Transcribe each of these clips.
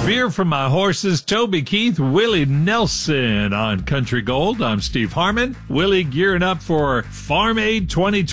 Beer from My Horses, Toby Keith, Willie Nelson on Country Gold. I'm Steve Harmon. Willie gearing up for Farm Aid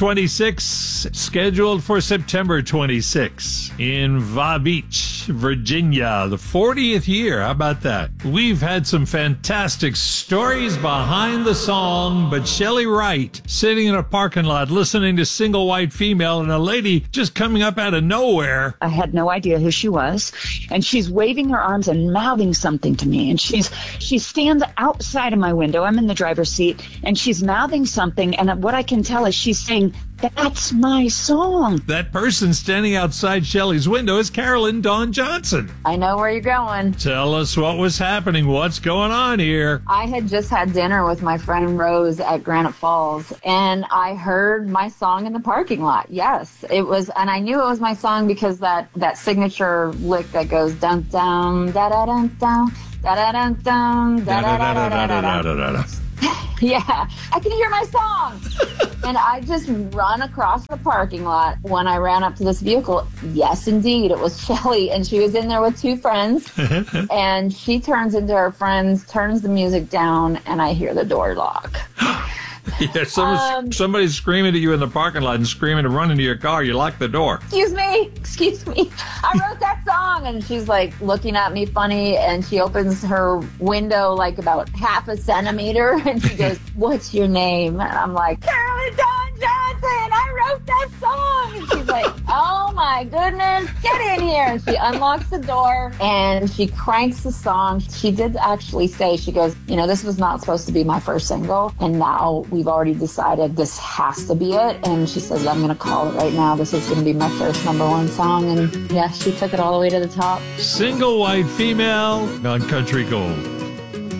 2026, scheduled for September 26 in Va Beach, Virginia, the 40th year. How about that? We've had some fantastic stories behind the song, but Shelley Wright sitting in a parking lot listening to Single White Female and a lady just coming up out of nowhere. I had no idea who she was, and she's waving her arms and mouthing something to me, and she stands outside of my window. I'm in the driver's seat, and she's mouthing something, and what I can tell is she's saying, "That's my song." That person standing outside Shelley's window is Carolyn Dawn Johnson. I know where you're going. Tell us what was happening. What's going on here? I had just had dinner with my friend Rose at Granite Falls, and I heard my song in the parking lot. Yes, it was, and I knew it was my song because that signature lick that goes dun dun da da dun dun da da dun dun da da da da da da da. Yeah, I can hear my song. And I just run across the parking lot when I ran up to this vehicle. Yes, indeed, it was Shelley, and she was in there with two friends. And she turns into her friends, turns the music down, and I hear the door lock. Yeah, somebody's screaming at you in the parking lot and screaming to run into your car. You lock the door. Excuse me. I wrote that song. And she's like looking at me funny, and she opens her window like about half a centimeter, and she goes, "What's your name?" And I'm like, "Carolyn Dawn Johnson, I wrote that song." And she's like, "Oh my goodness, get in here." And she unlocks the door and she cranks the song. She did actually say, she goes, "This was not supposed to be my first single, and now we've already decided this has to be it." And she says, "I'm going to call it right now. This is going to be my first #1 song." And yeah, she took it all the way to the top. Single White Female on Country Gold.